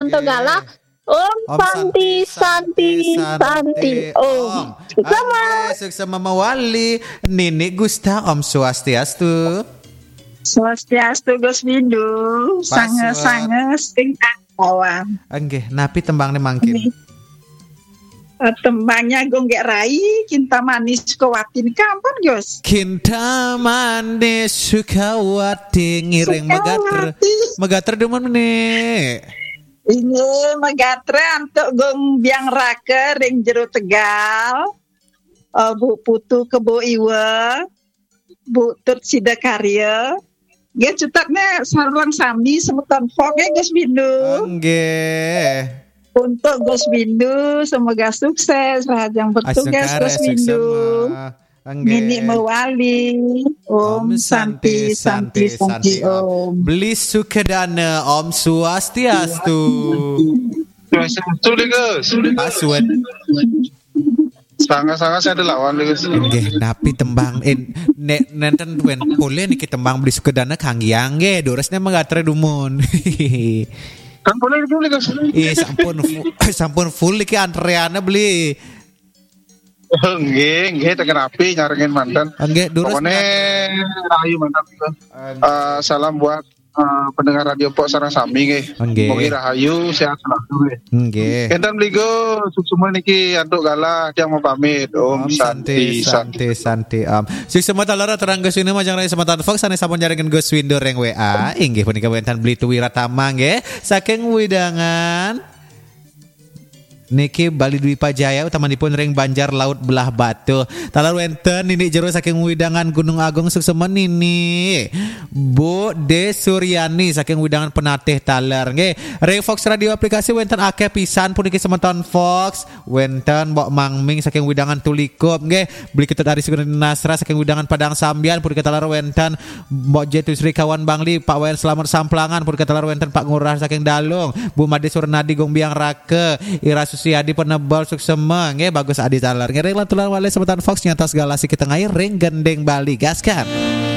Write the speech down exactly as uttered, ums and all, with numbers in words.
untuk galak. Om, Om Santi, Santi, Santi, Om. Sama. Sama mawali Nini Gusta Om Swastiastu. Swastiastu Gus Windu. Sange-sange sing awam. Nggih, napi tembang mangkin. Uh, tembangnya gonggek rai Cinta Manis Sukawati kapan Gus? Cinta Manis Sukawati ngiring megater megater demen meneh. Ini megatre antuk gong biang rake ring jero Tegal. Uh, Bu Putu Kebo Iwe, Bu Tut Sida Karya. Ya cetaknya sarang sami semeton fok ya Gus Windu. Nggih. Untuk Gus Windu semoga sukses rajang bertugas Gus Windu. Nini Mewali. Om Santi Santi Santi Om. Beli sukedana Om Swastiastu. Swastiastu Gus. Password. Sangat-sangat saya ada lawan Gus. Nggih, napi tembang eh nek nenten wen boleh niki tembang beli sukedana kangyang nggih, doresnya mangatre dumun. Kan boleh beli Gus. Ih, sampun sampun full iki antreane beli. Nggih, nggih tekan api nyarengin mantan. Nggih, durus. Pokoknya rahayu mantan juga. Uh, salam buat uh, pendengar radio Pok Sarang Sami nggih. Mugi rahayu sehat selalu nggih. Nggih. Enten mligo sukses niki antuk galah yang mau pamit. Om, Om Santi Santi Santi Om. Sukses mata lara terang Gus Windu majang rai sematan Fox sane sampun jarengen Gus Windu reng W A. Inggih punika wonten beli Wiratama nggih. Saking widangan niki Bali Dwi Pajaya utamanipun ring Banjar Laut Belah Batu. Talar wenten nini jero saking widangan Gunung Agung suksemen nini Bu De Suryani saking widangan Penatih Taler nggih. Ring Fox Radio aplikasi wenten akeh pisan puniki semeton Fox. Wenten Mbok Mangming saking widangan Tulikup nggih. Beli Ketut Aris Nasra saking widangan Padang Sambian puniki talar wenten Mbok Jetu Sri Kawan Bangli Pak Wayan Selamat Samplangan puniki talar wenten Pak Ngurah saking Dalung Bu Made Surnadi Gong Biang Rake Ira si Adi penebal suksema nge bagus Adi talar ngereng lan tular wale sebutan Fox nyatas galasi kita ngai ring gendeng Bali gaskan.